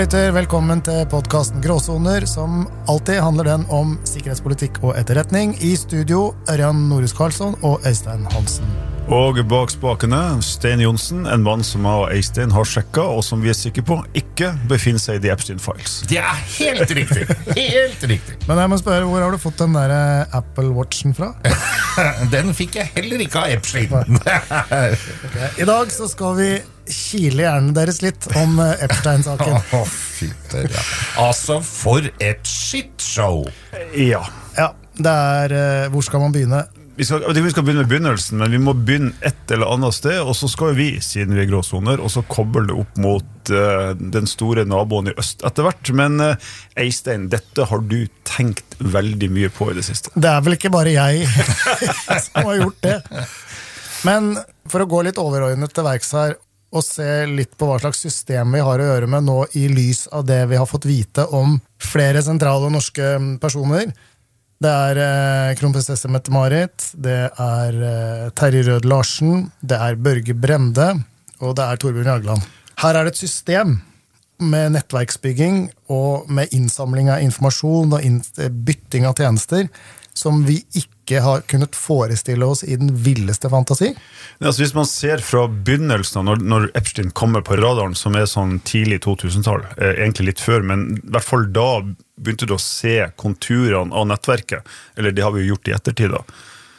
Velkommen til podcasten Gråsoner, som alltid handler den om sikkerhetspolitikk og etterretning. I studio, Ørjan Norhus Karlsson og Øystein Hansen. Og bak spakene, Stein Johnsen, en mann som jeg og Øystein har sjekket, og som vi sikre på ikke befinner seg i The Epstein Files. Det helt riktig, helt riktig. Men jeg må spørre, hvor har du fått den der Apple Watchen fra? Den fikk jeg heller ikke av Epstein. Okay. I dag så skal vi kile hjernen deres litt om Epstein-saken. Fytter, ja. Altså, for et shitshow. Ja. Ja, det hvor skal man begynne? Jeg vet ikke om vi skal begynne med begynnelsen, men vi må begynne et eller annet sted, og så skal vi, siden vi gråsoner, og så kobler det opp mot den store naboen i øst etter hvert. Men Øystein, dette har du tenkt veldig mye på i det siste. Det vel ikke bare jeg som har gjort det. Men for å gå litt overordnet til verks her, og se litt på hva slags system vi har å gjøre med nå i lys av det vi har fått vite om flere sentrale norske personer. Det kronprinsesse Mette-Marit, det Terje Rød Larsen, det Børge Brende, og det Torbjørn Jagland. Her det et system med nettverksbygging og med innsamling av informasjon og bytting av tjenester som vi ikke har kunnet forestille oss i den villeste fantasi. Altså, hvis man ser fra begynnelsen av når Epstein kommer på radaren, som sånn tidlig 2000-tall, egentlig litt før, men i hvert fall da begynte du å se konturene av nettverket, eller det har vi jo gjort i ettertid da.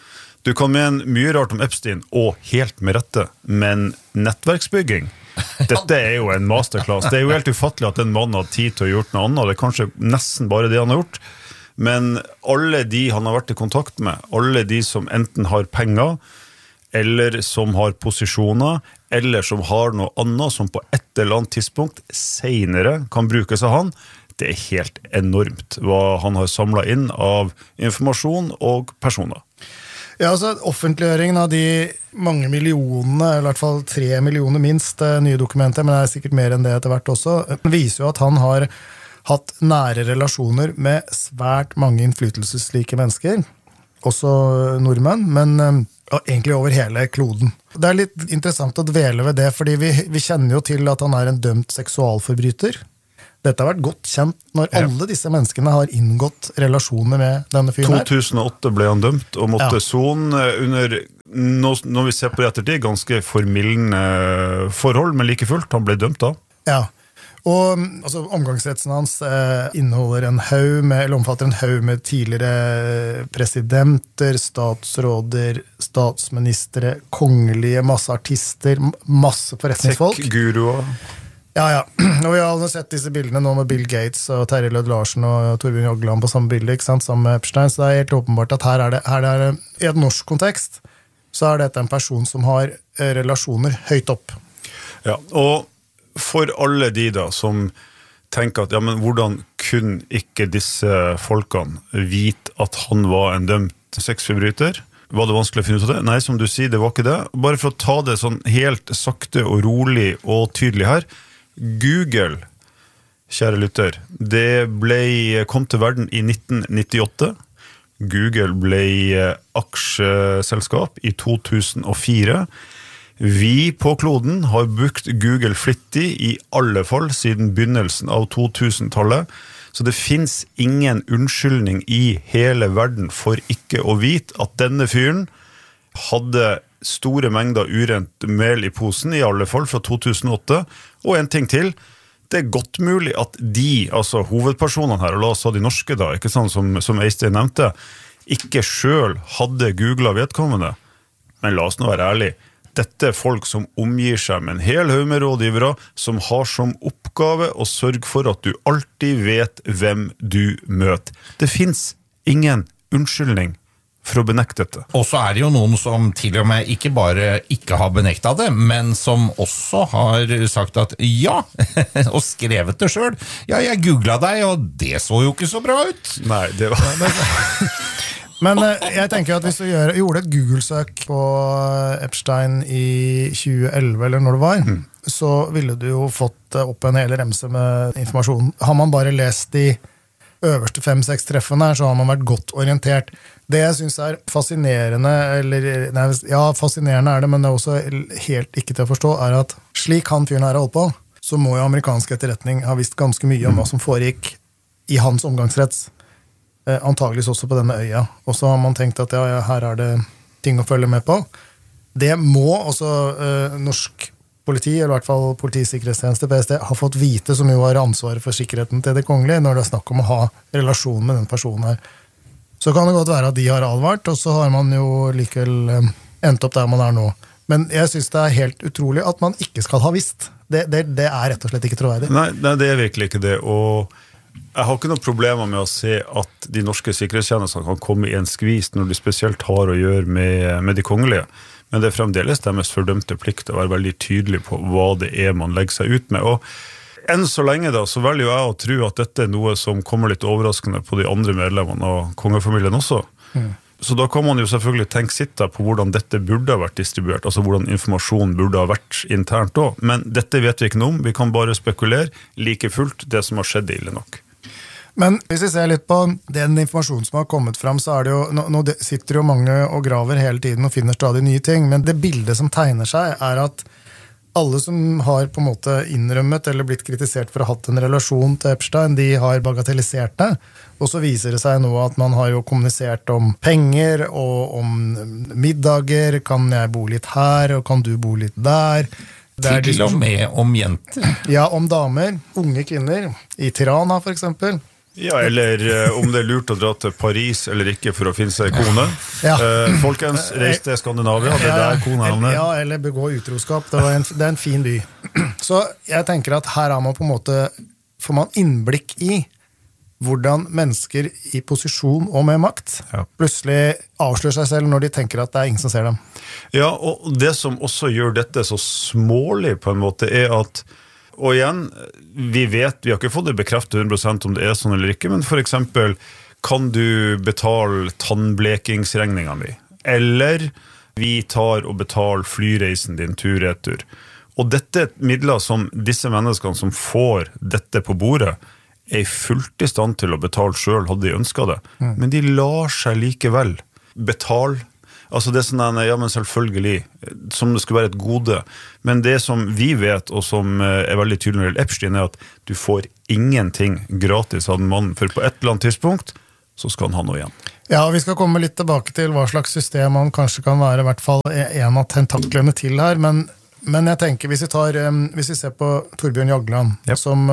Du kan mene mye rart om Epstein, og helt med rette, men nettverksbygging, dette jo en masterclass. Det jo helt ufattelig at en mann har tid til å gjøre noe annet, det kanskje nesten bare det han har gjort, men alle de han har vært i kontakt med, alle de som enten har penger, eller som har posisjoner, eller som har noe annet som på et eller annet tidspunkt senere kan brukes av han, det helt enormt hva han har samlet inn av informasjon og personer. Ja, altså offentliggjøringen av de mange millionene, i hvert fall 3 millioner minst nye dokumenter, men det sikkert mer enn det etter hvert også, viser jo at han har hatt nære relasjoner med svært mange innflytelsesrike mennesker, også nordmenn, men egentlig over hele kloden. Det litt interessant å dvele ved det, fordi vi kjenner jo til at han en dømt seksualforbryter. Dette har vært godt kjent når alle disse menneskene har inngått relasjoner med denne fyren her. 2008 ble han dømt og måtte sone under, når vi ser på det ettertid, ganske formildende forhold, men like fullt, han ble dømt da. Ja, og altså, omgangsretsen hans inneholder omfatter en haug med tidligere presidenter, statsråder, statsministre, kongelige, masse artister, masse forretningsfolk. Tech-guruer. Ja, og vi har alle sett disse bildene nå med Bill Gates og Terje Rød Larsen og Torbjørn Jagland på samme bilde, ikke sant, sammen med Epstein, så det helt åpenbart at her det i et norsk kontekst, så dette en person som har relasjoner høyt opp. Ja, og for alle de da som tenker at, ja, men hvordan kunne ikke disse folkene vite at han var en dømt sexforbryter? Var det vanskelig å finne ut av det? Nei, som du sier, det var ikke det. Bare for å ta det sånn helt sakte og rolig og tydelig her. Google, kjære lytter, det kom til verden i 1998. Google ble aksjeselskap i 2004. Vi på kloden har brukt Google flittig i alle fall siden begynnelsen av 2000-tallet, så det finnes ingen unnskyldning i hele verden for ikke å vite at denne fyren hadde store mengder urent mel i posen, i alle fall fra 2008, og en ting til, det godt mulig at altså hovedpersonene her, og la oss ha de norske da, ikke sant, som Øystein nevnte, ikke selv hadde googlet vedkommende, men la oss nå være ærlig. Dette folk som omgir seg med en hel haug med rådgivere, som har som oppgave å sørge for at du alltid vet hvem du møter. Det finnes ingen unnskyldning for å benekte dette. Og så det jo noen som til og med ikke bare ikke har benektet det, men som også har sagt at ja, og skrevet det selv. Ja, jeg googlet deg, og det så jo ikke så bra ut. Nei, det var... Men jeg tenker at hvis du gjorde et Google-søk på Epstein i 2011, eller når det var, så ville du jo fått opp en hel remse med informasjon. Har man bare lest de øverste 5-6 treffene her, så har man vært godt orientert. Det jeg synes fascinerende, fascinerende det, men det også helt ikke til å forstå, at slik han fyren her har holdt på, så må jo amerikansk etterretning ha visst ganske mye om hva som foregikk i hans omgangsrets. Antageligvis også på denne øya. Og så har man tenkt at ja, her er det ting å følge med på. Det må også norsk politi, eller i hvert fall politisikkerhetstjeneste, PST, har fått vite, som jo har ansvaret for sikkerheten til det kongelige, når det er snakk om å ha relasjon med den personen her. Så kan det godt være at de har advart, og så har man jo likevel endt opp der man er nå. Men jeg synes det er helt utrolig at man ikke skal ha visst. Det er rett og slett ikke troverdig. Nei, det er virkelig ikke det, og jeg har ikke noen problemer med å se at de norske sikkerhetstjenestene kan komme i en skvis når de spesielt har å gjøre med de kongelige. Men det er fremdeles deres fordømte plikt å være veldig tydelig på hva det er man legger seg ut med. Og enn så lenge da, så velger jeg å tro at dette er noe som kommer litt overraskende på de andre medlemmene av kongefamilien også. Så da kan man jo selvfølgelig tenke sitt da på hvordan dette burde ha vært distribuert, altså hvordan informasjonen burde ha vært internt også. Men dette vet vi ikke noe om, vi kan bare spekulere like fullt det som har skjedd ille nok. Men hvis vi ser litt på den informasjonen som har kommet fram, så er det jo, nå sitter jo mange og graver hele tiden og finner stadig nye ting, men det bildet som tegner seg er at alle som har på en måte innrømmet eller blitt kritisert for å ha hatt en relasjon til Epstein, de har bagatellisert det, og så viser det seg nå at man har jo kommunisert om penger og om middager, kan jeg bo litt her, og kan du bo litt der? Til og med om jenter. Ja, om damer, unge kvinner, i Tirana for eksempel. Ja, eller om det er lurt å dra til Paris eller ikke for å finne seg kone. Ja. Folkens, reis til Skandinavia, det er der kona er. Ja, eller begå utroskap, det er en fin by. Så jeg tenker at her har man på en måte, får man innblikk i hvordan mennesker i posisjon og med makt plutselig avslører seg selv når de tenker at det er ingen som ser dem. Ja, og det som også gjør dette så smålig på en måte er at, og igjen, vi har ikke fått det bekreftet 100% om det er sånn eller ikke, men for eksempel, kan du betale tannblekingsregningen min? Eller vi tar og betaler flyreisen din tur-retur. Og dette er midler som disse menneskene som får dette på bordet, er fullt i stand til å betale selv, hadde de ønsket det. Men de lar seg likevel betale. Altså det er sånn, ja, men selvfølgelig, som det skulle være et gode. Men det som vi vet, og som er veldig tydelig når det gjelder Epstein, er at du får ingenting gratis av den mannen, for på et eller annet tidspunkt, så skal han ha noe igjen. Ja, vi skal komme litt tilbake til hva slags system han kanskje kan være, i hvert fall en av tentaklene til her, men jeg tenker, hvis vi ser på Torbjørn Jagland, som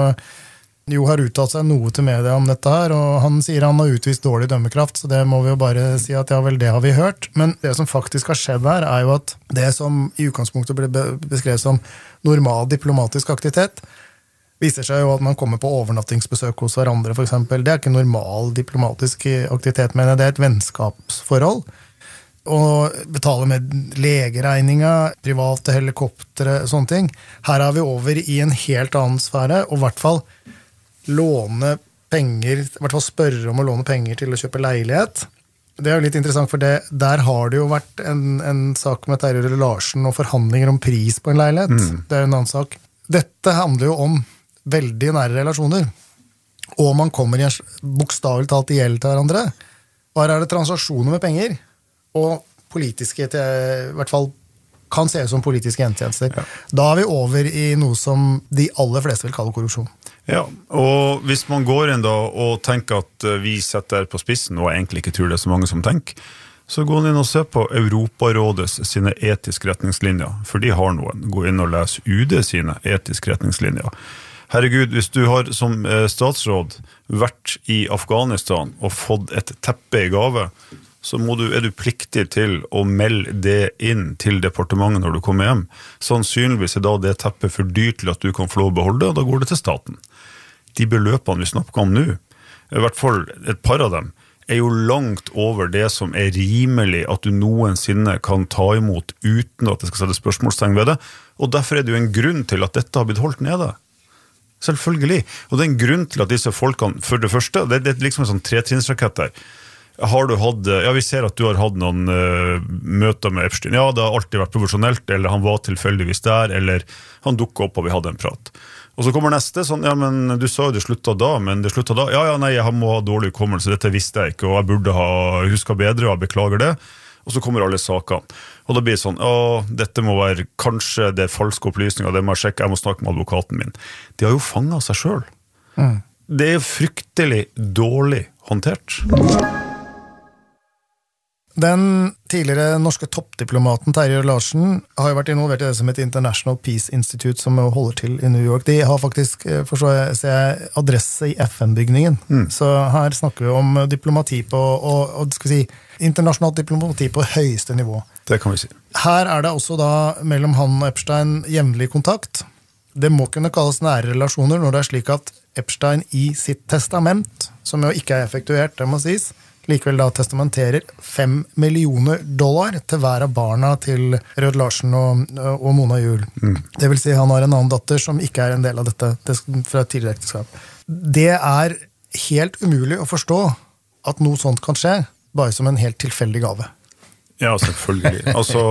jo har uttalt seg noe til media om dette her, og han sier han har utvist dårlig dømmekraft, så det må vi jo bare si at ja vel, det har vi hørt. Men det som faktisk har skjedd her, er jo at det som i utgangspunktet ble beskrevet som normal diplomatisk aktivitet, viser seg jo at man kommer på overnattingsbesøk hos hverandre, for eksempel. Det er ikke normal diplomatisk aktivitet, men det er et vennskapsforhold. Og betale med legeregninger, private helikoptere, sånne ting. Her er vi over i en helt annen sfære, og i hvert fall låne penger, i hvert fall spørre om å låne penger til å kjøpe leilighet. Det er jo litt interessant, for der har det jo vært en sak med Terje Larsen og forhandlinger om pris på en leilighet. Det er en annen sak. Dette handler jo om veldig nære relasjoner, og man kommer bokstavelig talt i gjeld til hverandre. Og her er det transaksjoner med penger, og politiske, i hvert fall kan se ut som politiske gjenstjenester. Ja. Da er vi over i noe som de aller fleste vil kalle korrupsjon. Ja, og hvis man går inn da og tenker at vi setter på spissen, og jeg egentlig ikke tror det er så mange som tenker, så gå inn og se på Europarådets sine etiske retningslinjer, for de har noen. Gå inn og les UD sine etiske retningslinjer. Herregud, hvis du har som statsråd vært i Afghanistan og fått et teppe i gave, så er du pliktig til å melde det inn til departementet når du kommer hjem. Sannsynligvis er da det teppet for dyrt til at du kan få lov å beholde det, og da går det til staten. De beløpene vi snakker om nå, i hvert fall et par av dem, er jo langt over det som er rimelig at du noensinne kan ta imot uten at det skal sette spørsmålstegn ved det, og derfor er det jo en grunn til at dette har blitt holdt nede. Selvfølgelig. Og det er en grunn til at disse folkene, for det første, det er liksom en sånn tretrinnsrakett der. Har du hatt, ja, vi ser at du har hatt noen møter med Epstein. Ja, det har alltid vært profesjonelt, eller han var tilfeldigvis der, eller han dukket opp og vi hadde en prat. Og så kommer neste, sånn, ja, men du sa jo det sluttet da, men det sluttet da. Ja, nei, jeg må ha dårlig hukommelse, dette visste jeg ikke, og jeg burde ha husket bedre, og jeg beklager det. og så kommer alle sakene. Og da blir det sånn, dette må være kanskje det er falske opplysninger, det må jeg sjekke, jeg må snakke med advokaten min. De har jo fanget seg selv. Det er fryktelig dårlig håndtert. Den tidligere norske toppdiplomaten Terje Larsen har jo vært involvert i det som et International Peace Institute som holder til i New York. De har faktisk, ser jeg, adresse i FN-bygningen. Så her snakker vi om diplomati på, og skal vi si, internasjonalt diplomati på høyeste nivå. Det kan vi si. Her er det også da mellom han og Epstein jevnlig kontakt. Det må kunne kalles nære relasjoner når det er slik at Epstein i sitt testament, som jo ikke er effektuert, det må sies, likevel da testamenterer $5 millioner til hver av barna til Rød Larsen og Mona Juel. Det vil si han har en annen datter som ikke er en del av dette fra et tidligere ekteskap. Det er helt umulig å forstå at noe sånt kan skje, bare som en helt tilfeldig gave. Ja, selvfølgelig. Altså,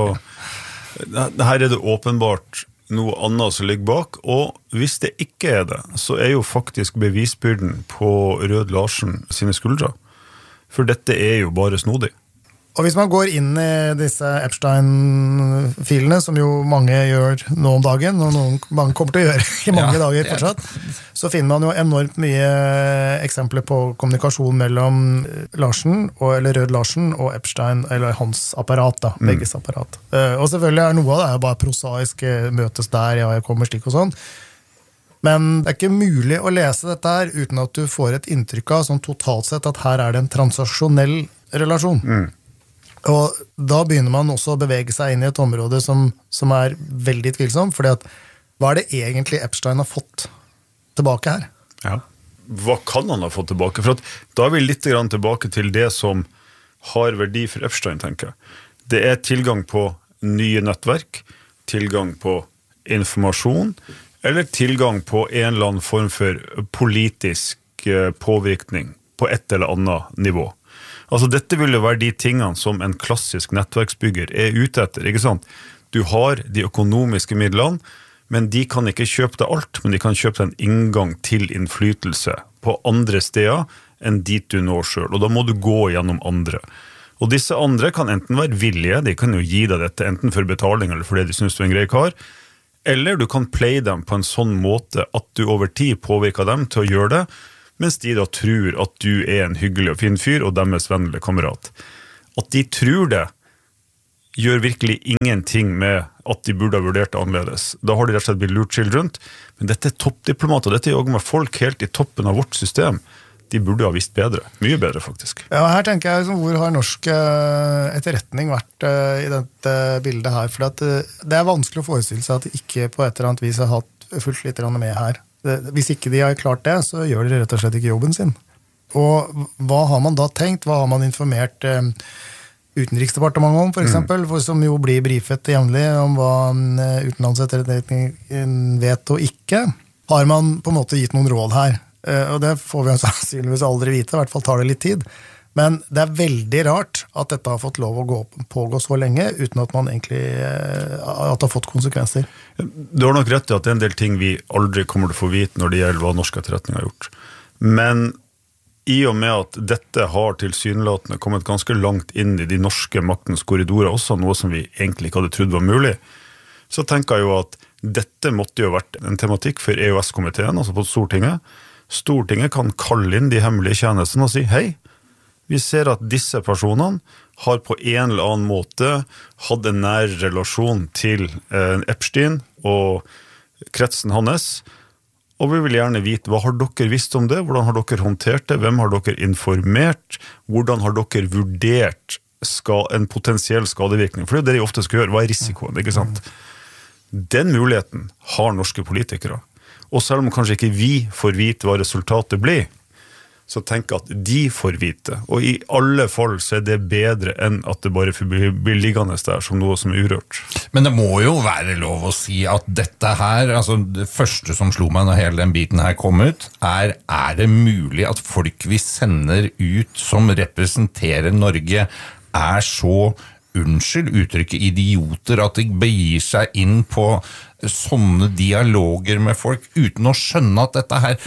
her er det åpenbart noe annet som ligger bak, og hvis det ikke er det, så er jo faktisk bevisbyrden på Rød Larsen sine skuldre. For dette er jo bare snodig. Og hvis man går inn i disse Epstein-filene, som jo mange gjør nå om dagen, og mange kommer til å gjøre i mange dager fortsatt, så finner man jo enormt mye eksempler på kommunikasjon mellom Larsen, eller Rød Larsen, og Epstein, eller hans apparat, da, begges apparat. Og selvfølgelig er noe av det bare prosaisk, møtes der, ja, jeg kommer slik og sånn. Men det er ikke mulig å lese dette her uten at du får et inntrykk av sånn totalt sett at her er det en transaksjonell relasjon. Og da begynner man også å bevege seg inn i et område som er veldig tvilsom, fordi at hva er det egentlig Epstein har fått tilbake her? Ja. Hva kan han ha fått tilbake? For at da er vi litt grann tilbake til det som har verdi for Epstein, tenker jeg. Det er tilgang på nye nettverk, tilgang på informasjon, eller tilgang på en eller annen form for politisk påvirkning på et eller annet nivå. Altså dette vil jo være de tingene som en klassisk nettverksbygger er ute etter, ikke sant? Du har de økonomiske midlene, men de kan ikke kjøpe deg alt, men de kan kjøpe deg en inngang til innflytelse på andre steder enn dit du når selv, og da må du gå gjennom andre. Og disse andre kan enten være villige, de kan jo gi deg dette enten for betaling eller fordi de synes du er en grei kar, eller du kan play dem på en sånn måte at du over tid påvirker dem til å gjøre det, mens de da tror at du er en hyggelig og fin fyr og deres vennlige kamerat. At de tror det, gjør virkelig ingenting med at de burde ha vurdert det annerledes. Da har de rett og slett blitt lurt skilt rundt. Men dette er toppdiplomater, dette er jo med folk helt i toppen av vårt system. De burde ha visst bedre. Mye bedre, faktisk. Ja, her tenker jeg, hvor har norsk etterretning vært i dette bildet her? For det er vanskelig å forestille seg at de ikke på et eller annet vis har hatt fullt litt med her. Hvis ikke de har klart det, så gjør de rett og slett ikke jobben sin. Og hva har man da tenkt? Hva har man informert Utenriksdepartementet om, for eksempel, som jo blir brifet jevnlig om hva utenlandsetterretningen vet og ikke? Har man på en måte gitt noen råd her? Og det får vi sannsynligvis aldri vite, i hvert fall tar det litt tid. Men det er veldig rart at dette har fått lov å pågå så lenge, uten at man egentlig at det har fått konsekvenser. Du har nok rett i at det er en del ting vi aldri kommer til å få vite når det gjelder hva norsk etterretning har gjort. Men i og med at dette har tilsynelatende kommet ganske langt inn i de norske maktens korridorer, også noe som vi egentlig ikke hadde trodd var mulig, så tenker jeg jo at dette måtte jo vært en tematikk for EØS-komiteen, altså på Stortinget. Stortinget kan kalle inn de hemmelige tjenestene og si, hei, vi ser at disse personene har på en eller annen måte hatt en nær relasjon til Epstein og kretsen hans, og vi vil gjerne vite, hva har dere visst om det? Hvordan har dere håndtert det? Hvem har dere informert? Hvordan har dere vurdert en potensiell skadevirkning? For det er det de ofte skal gjøre, hva er risikoen, ikke sant? Den muligheten har norske politikere. Og selv om kanskje ikke vi får vite hva resultatet blir, så tenker jeg at de får vite. Og i alle fall så er det bedre enn at det bare blir liggende der som noe som er urørt. Men det må jo være lov å si at dette her, altså det første som slo meg når hele den biten her kom ut, er det mulig at folk vi sender ut som representerer Norge er så unnskyld uttrykket idioter, at de begir seg inn på sånne dialoger med folk uten å skjønne at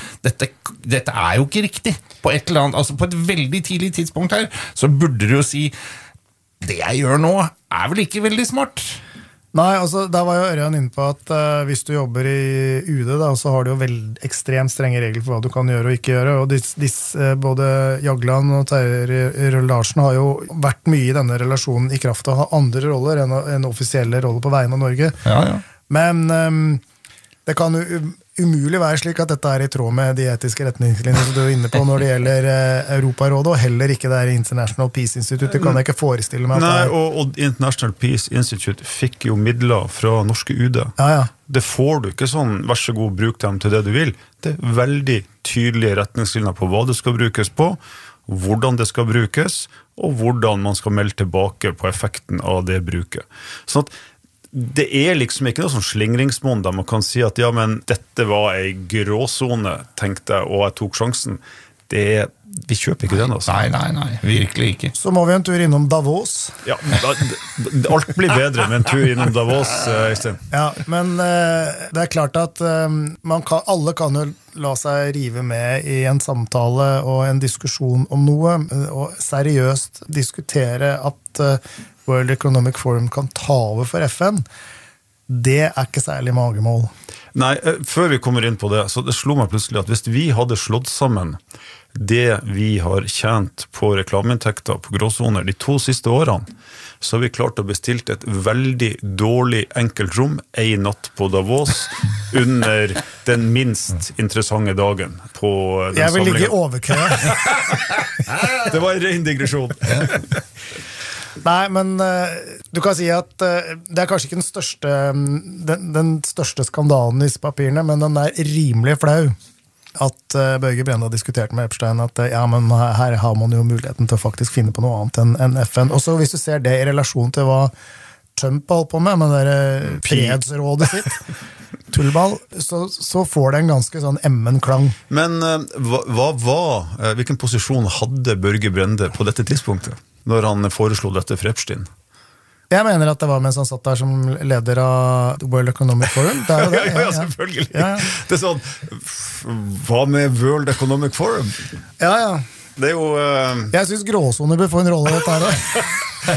dette er jo ikke riktig. På et eller annet, altså på et veldig tidlig tidspunkt her, så burde du jo si det jeg gjør nå vel ikke veldig smart. Nei, altså, der var jo Ørjan inne på at hvis du jobber i UD, da, så har du jo ekstremt strenge regler for hva du kan gjøre og ikke gjøre. Og både Jagland og Terje Røll Larsen har jo vært mye i denne relasjonen i kraft av å ha andre roller enn offisielle roller på vegne av Norge. Ja, ja. Men det kan jo umulig være slik at dette er i tråd med de etiske retningslinjer som du er inne på når det gjelder Europarådet, og heller ikke det er International Peace Institute. Det kan jeg ikke forestille meg. Nei, og International Peace Institute fikk jo midler fra norske UD. Ja, ja. Det får du ikke sånn, vær så god, bruk dem til det du vil. Det er veldig tydelige retningslinjer på hva det skal brukes på, hvordan det skal brukes, og hvordan man skal melde tilbake på effekten av det bruket. Sånn at det er liksom ikke noe sånn slingringsmål der man kan si at ja, men dette var en gråzone, tenkte jeg, og jeg tok sjansen. Vi kjøper ikke den, altså. Nei, virkelig ikke. Så må vi en tur innom Davos. Ja, alt blir bedre med en tur innom Davos, Øystein. Ja, men det er klart at alle kan jo la seg rive med i en samtale og en diskusjon om noe, og seriøst diskutere at World Economic Forum kan ta over for FN. Det er ikke særlig magemål. Nei, før vi kommer inn på det, så det slo meg plutselig at hvis vi hadde slått sammen det vi har tjent på reklameinntekter på gråsoner de 2 siste årene, så har vi klart å bestilt et veldig dårlig enkelt rom, en natt på Davos, under den minst interessante dagen på den samlingen. Jeg vil ligge i overkøya. Det var en ren digresjon. Nei, men du kan si at det er kanskje ikke den største skandalen i disse papirene, men den er rimelig flau at Børge Brende har diskutert med Epstein at ja, men her har man jo muligheten til å faktisk finne på noe annet enn FN. Og så hvis du ser det i relasjon til hva Trump holdt på med det fredsrådet sitt, tullball, så får det en ganske sånn emmen-klang. Men hvilken posisjon hadde Børge Brende på dette tidspunktet, når han foreslo dette for Epstein? Jeg mener at det var mens han satt der som leder av World Economic Forum. Det er jo det. Ja, selvfølgelig. Ja. Det er sånn, hva med World Economic Forum? Ja. Det er jo... Jeg synes gråsoner bør få en rolle i dette her.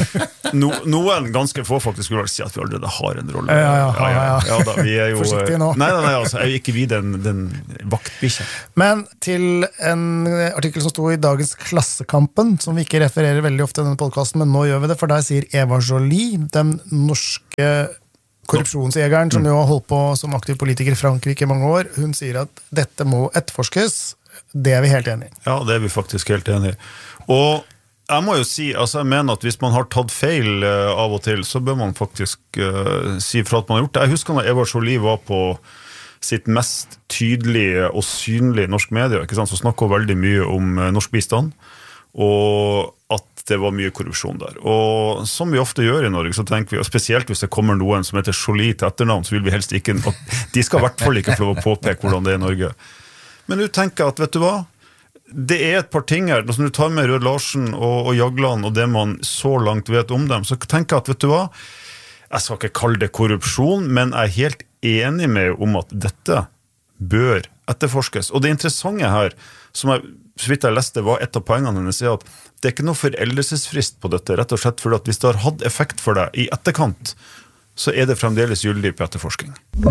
Noen ganske få faktisk skulle si at vi allerede har en rolle. Ja. Da, vi er jo... Forsiktig nå. Nei, altså, er jo ikke vi den vaktbikkjen. Men til en artikkel som stod i dagens Klassekampen, som vi ikke refererer veldig ofte i denne podcasten, men nå gjør vi det, for der sier Eva Jolie, den norske korrupsjonsjegeren som jo har holdt på som aktiv politiker i Frankrike i mange år, hun sier at dette må etterforskes. Det er vi helt enige i. Ja, det er vi faktisk helt enige i. Og jeg må jo si, altså jeg mener at hvis man har tatt feil av og til, så bør man faktisk si fra at man har gjort det. Jeg husker når Eva Jolie var på sitt mest tydelige og synlige norsk media, ikke sant? Så snakket hun veldig mye om norsk bistand, og at det var mye korrupsjon der. Og som vi ofte gjør i Norge, så tenker vi, og spesielt hvis det kommer noen som heter Jolie til etternavn, så vil vi helst ikke, at de skal i hvert fall ikke få lov å påpeke hvordan det er i Norge. Men du tenker at, vet du hva? Det er et par ting her, når du tar med Rød Larsen og Jagland, og det man så langt vet om dem, så tenker jeg at, vet du hva? Jeg skal ikke kalle det korrupsjon, men jeg er helt enig med om at dette bør etterforskes. Og det interessante her, som jeg, så vidt jeg leste, var et av poengene hennes, er at det er ikke noe foreldelsesfrist på dette, rett og slett for at hvis det har hatt effekt for deg i etterkant, så er det fremdeles gyldig på etterforsking.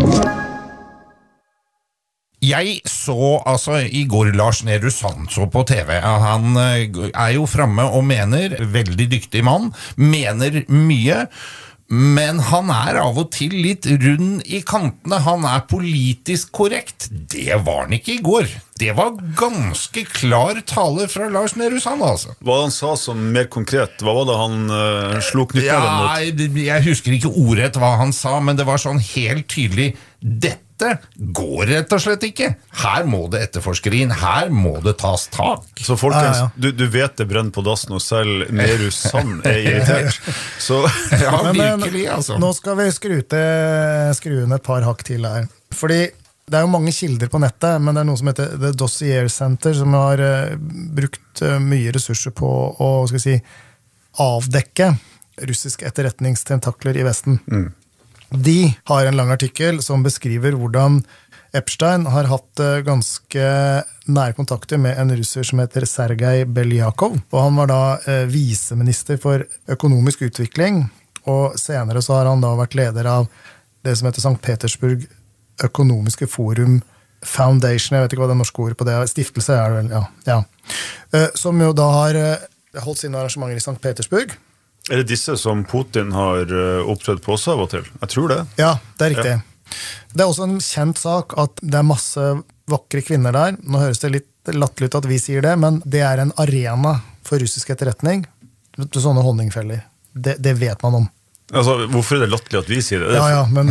Jeg så altså i går Lars Nehru Sand så på TV. Han er jo fremme og mener, veldig dyktig mann, mener mye, men han er av og til litt rund i kantene. Han er politisk korrekt. Det var han ikke i går. Det var ganske klar tale fra Lars Nehru Sand, altså. Hva han sa som mer konkret? Hva var det han slo knyttnålen mot? Jeg husker ikke ordrett hva han sa, men det var sånn helt tydelig, dette går rett og slett ikke. Her må det etterforskere inn, her må det tas tak. Så folkens, du vet det brenner på dassen, og selv Nehru Sand er irritert. Så ja, virkelig, altså. Nå skal vi skru ned et par hakk til her. Fordi det er jo mange kilder på nettet, men det er noe som heter The Dossier Center, som har brukt mye ressurser på å avdekke russiske etterretningstentakler i Vesten. De har en lang artikkel som beskriver hvordan Epstein har hatt ganske nære kontakter med en russer som heter Sergej Beljakov, og han var da viseminister for økonomisk utvikling, og senere så har han da vært leder av det som heter Sankt Petersburg Økonomiske Forum Foundation, jeg vet ikke hva det norske ordet på det er, stiftelse er det vel, ja. Som jo da har holdt sine arrangementer i Sankt Petersburg. Er det disse som Putin har opptrådt på seg av og til? Jeg tror det. Ja, det er riktig. Ja. Det er også en kjent sak at det er masse vakre kvinner der. Nå høres det litt latterlig ut at vi sier det, men det er en arena for russisk etterretning. Sånne honningfeller. Det vet man om. Altså, hvorfor er det latterlig at vi sier det? Ja, men...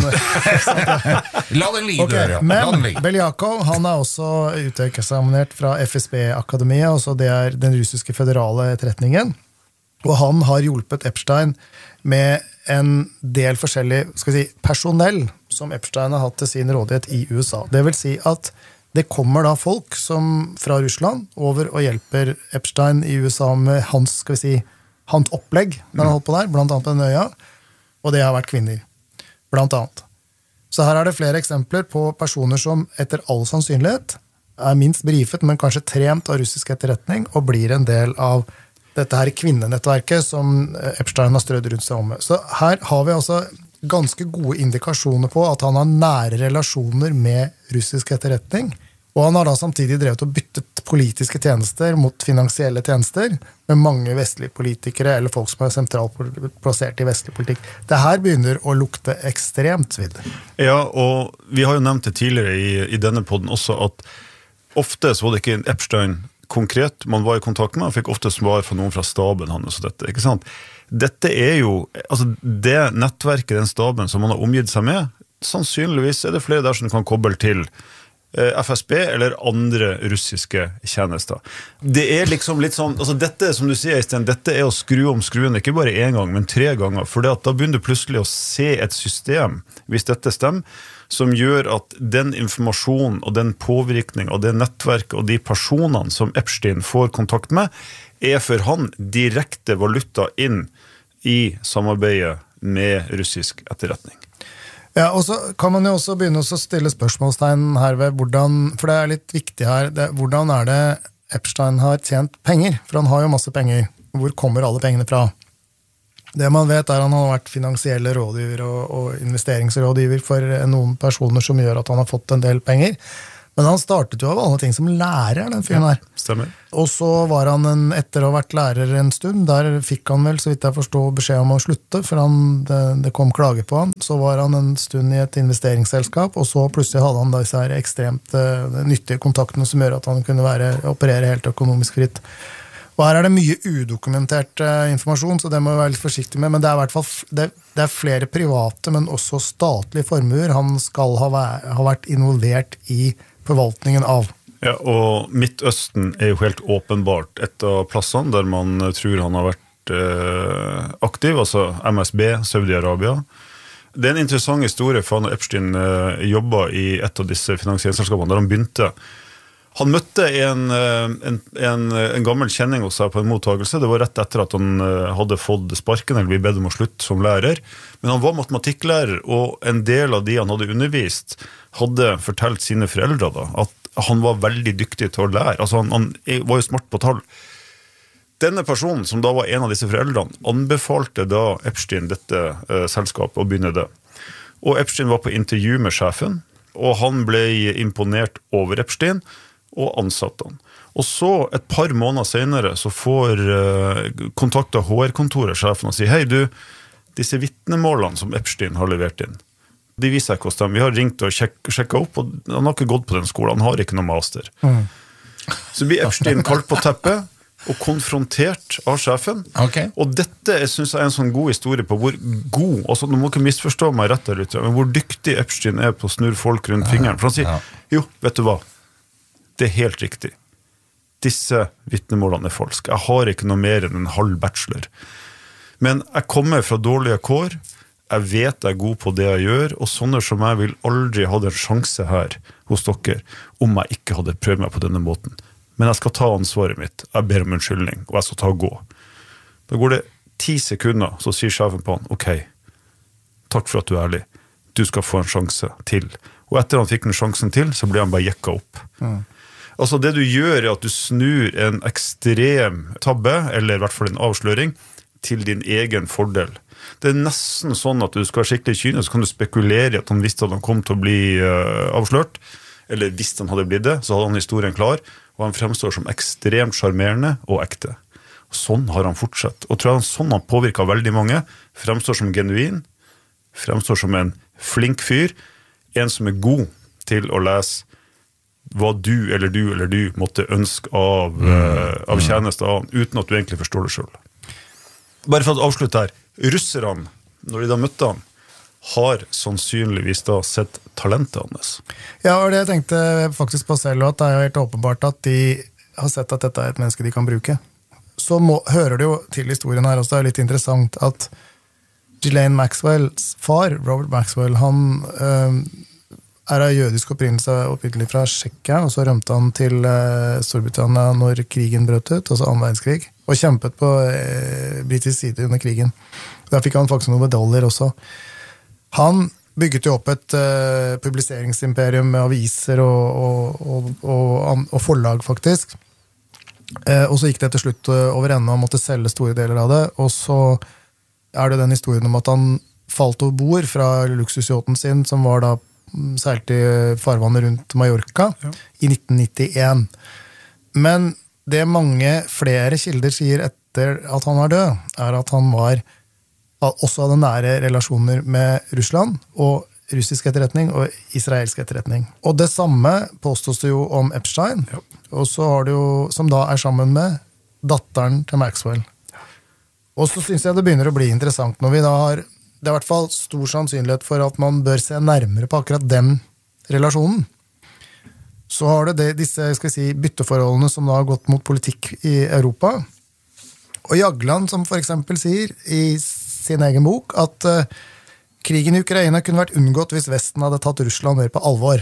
La den ligge, okay, men Beljakov, han er også uteksaminert fra FSB-akademiet, altså det er den russiske føderale etterretningen, og han har hjulpet Epstein med en del forskjellig, skal vi si, personell som Epstein har hatt til sin rådighet i USA. Det vil si at det kommer da folk som fra Russland over og hjelper Epstein i USA med hans, skal vi si, hans opplegg, når han holdt på der, blant annet på den øya, og det har vært kvinner, blant annet. Så her er det flere eksempler på personer som etter all sannsynlighet er minst brifet, men kanskje trent av russisk etterretning, og blir en del av dette her kvinnenettverket som Epstein har strødd rundt seg om med. Så her har vi altså ganske gode indikasjoner på at han har nære relasjoner med russisk etterretning, og han har da samtidig drevet og byttet politiske tjenester mot finansielle tjenester med mange vestlige politikere eller folk som er sentralt plassert i vestlig politikk. Det her begynner å lukte ekstremt svidd. Ja, og vi har jo nevnt det tidligere i denne podden også at ofte så var det ikke en Epstein konkret man var i kontakt med, og fikk ofte svar fra noen fra staben hans og dette, ikke sant? Dette er jo, altså det nettverket, den staben som man har omgitt seg med, sannsynligvis er det flere der som kan koble til FSB eller andre russiske tjenester. Det er liksom litt sånn, altså dette som du sier, Øystein, dette er å skru om skruen, ikke bare en gang, men 3 ganger, for da begynner du plutselig å se et system, hvis dette stemmer, som gjør at den informasjonen og den påvirkning og det nettverk og de personene som Epstein får kontakt med, er for han direkte valuta inn i samarbeidet med russisk etterretning. Ja, og så kan man jo også begynne å stille spørsmålstegn her ved hvordan, for det er litt viktig her, hvordan er det Epstein har tjent penger? For han har jo masse penger. Hvor kommer alle pengene fra? Det man vet er at han har vært finansielle rådgiver og investeringsrådgiver for noen personer som gjør at han har fått en del penger. Men han startet jo av alle ting som lærer, den fyren her. Stemmer. Og så var han etter å ha vært lærer en stund, der fikk han vel, så vidt jeg forstår, beskjed om å slutte, for det kom klage på han. Så var han en stund i et investeringsselskap, og så plutselig hadde han disse her ekstremt nyttige kontaktene som gjør at han kunne operere helt økonomisk fritt. Og her er det mye udokumentert informasjon, så det må vi være litt forsiktig med, men det er i hvert fall det er flere private, men også statlige formuer han skal ha vært involvert i forvaltningen av. Ja, og Midtøsten er jo helt åpenbart et av plassene der man tror han har vært aktiv, altså MSB, Saudi-Arabia. Det er en interessant historie, for når Epstein jobbet i et av disse finansieringsselskapene, der han begynte. Han møtte en gammel kjenning hos seg på en mottagelse. Det var rett etter at han hadde fått sparken, eller blitt bedt om å slutte som lærer. Men han var matematikklærer, og en del av de han hadde undervist, hadde fortalt sine foreldre da, at han var veldig dyktig til å lære. Altså han var jo smart på tall. Denne personen, som da var en av disse foreldrene, anbefalte da Epstein dette selskapet å begynne det. Og Epstein var på intervju med sjefen, og han ble imponert over Epstein, og ansatte han. Og så, et par måneder senere, så får kontakta HR-kontoret sjefen og sier, hei du, disse vittnemålene som Epstein har levert inn, de viser ikke hos dem. Vi har ringt og sjekket opp, og han har ikke gått på den skolen, han har ikke noe master. Så blir Epstein kalt på teppet, og konfrontert av sjefen. Okay. Og dette synes jeg er en sånn god historie på hvor god, altså du må ikke misforstå meg rett der ute, men hvor dyktig Epstein er på å snurre folk rundt fingeren. For han sier, jo, vet du hva? Det er helt riktig. Disse vittnemålene er falske. Jeg har ikke noe mer enn en halv bachelor. Men jeg kommer fra dårlige kår, jeg vet jeg er god på det jeg gjør, og sånne som jeg vil aldri ha en sjanse her hos dere, om jeg ikke hadde prøvd meg på denne måten. Men jeg skal ta ansvaret mitt, jeg ber om unnskyldning, og jeg skal ta og gå. Da går det 10 sekunder, så sier sjefen på han, ok, takk for at du er ærlig, du skal få en sjanse til, Og etter han fikk den sjansen til, så ble han bare jekka opp. Altså det du gjør at du snur en ekstrem tabbe, eller i hvert fall en avsløring, til din egen fordel. Det nesten sånn at du skal være skikkelig kynisk, så kan du spekulere i at han visste at han kom til å bli avslørt, eller hvis han hadde blitt det, så hadde han historien klar, og han fremstår som ekstremt charmerende og ekte. Sånn har han fortsatt. Og tror jeg sånn han påvirket veldig mange, fremstår som genuin, fremstår som en flink fyr, en som er god til å lese hva du eller du måtte ønske av tjeneste av han, uten at du egentlig forstår det selv. Bare for å avslutte her, russerne, når de da møtte han, har sannsynligvis da sett talentet hans. Ja, og det jeg tenkte faktisk på selv, at det er jo helt åpenbart at de har sett at dette er et menneske de kan bruke. Så hører det jo til historien her, og så er det litt interessant at Ghislaine Maxwells far, Robert Maxwell, han er av jødisk opprinnelse opprinnelig fra Tsjekkia, og så rømte han til Storbritannia når krigen brøt ut, altså annen verdenskrig, og kjempet på britisk side under krigen. Der fikk han faktisk noen medaljer også. Han bygget jo opp et publiseringsimperium med aviser og forlag, faktisk. Og så gikk det til slutt over ende, og han måtte selge store deler av det, og så er det den historien om at han falt over bord fra luksusjåten sin, som var da seilt i farvannet rundt Mallorca i 1991. Men det mange flere kilder sier etter at han var død, er at han også hadde nære relasjoner med Russland, og russisk etterretning og israelsk etterretning. Og det samme påstås det jo om Epstein, og så har det jo, som da er sammen med datteren til Maxwell. Og så synes jeg det begynner å bli interessant når vi da har, det er i hvert fall stor sannsynlighet for at man bør se nærmere på akkurat den relasjonen. Så har det disse bytteforholdene som da har gått mot politikk i Europa. Og Jagland som for eksempel sier i sin egen bok at krigen i Ukraina kunne vært unngått hvis Vesten hadde tatt Russland mer på alvor.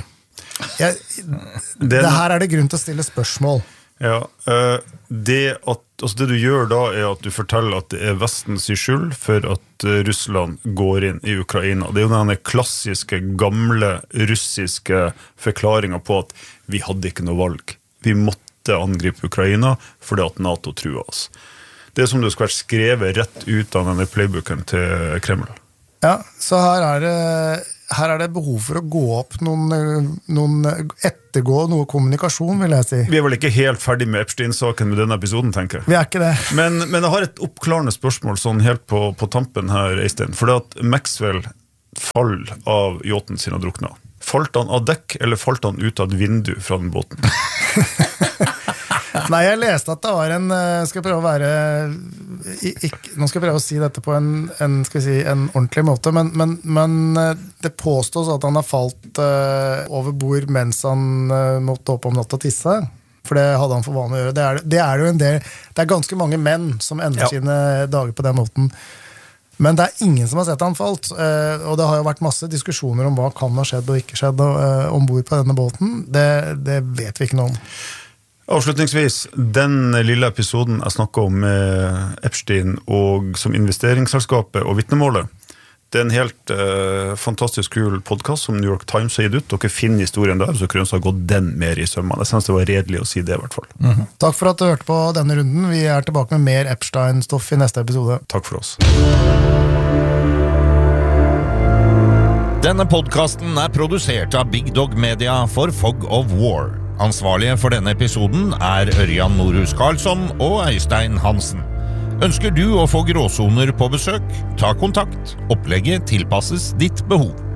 Det her er det grunn til å stille spørsmål. Ja, det du gjør da er at du forteller at det er Vestens skyld for at Russland går inn i Ukraina. Det er jo denne klassiske, gamle russiske forklaringen på at vi hadde ikke noe valg. Vi måtte angripe Ukraina fordi at NATO truer oss. Det er som det skal være skrevet rett ut av denne playbooken til Kreml. Ja, så her er det behov for å gå opp ettergå noe kommunikasjon, vil jeg si. Vi er vel ikke helt ferdig med Epstein-saken med denne episoden, tenker jeg. Vi er ikke det. Men jeg har et oppklarende spørsmål sånn helt på tampen her, Øystein. For det at Maxwell fall av yachten sin og drukna. Falt han av dekk, eller falt han ut av et vindu fra den båten? Nei, jeg leste at det var nå skal jeg prøve å si dette på en ordentlig måte, men det påstås at han har falt over bord mens han måtte opp om natt og tisse, for det hadde han for vane å gjøre. Det er jo det er ganske mange menn som ender sine dager på den måten, men det er ingen som har sett han falt, og det har jo vært masse diskusjoner om hva kan ha skjedd og ikke skjedd ombord på denne båten. Det vet vi ikke noe om. Avslutningsvis, den lille episoden jeg snakket om med Epstein og som investeringsselskapet og vittnemålet, det er en helt fantastisk kul podcast som New York Times har gitt ut. Dere finner historien der, så kunne dere ha gått den mer i sømmene. Jeg synes det var redelig å si det i hvert fall. Takk for at du hørte på denne runden. Vi er tilbake med mer Epstein-stoff i neste episode. Takk for oss. Denne podcasten er produsert av Big Dog Media for Fog of War. Ansvarlige for denne episoden er Ørjan Norhus Karlsson og Øystein Hansen. Ønsker du å få gråsoner på besøk? Ta kontakt. Opplegget tilpasses ditt behov.